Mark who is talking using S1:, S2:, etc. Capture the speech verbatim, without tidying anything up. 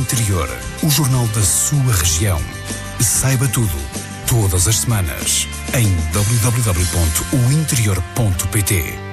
S1: Interior, o jornal da sua região. Saiba tudo, todas as semanas, em w w w ponto o interior ponto p t.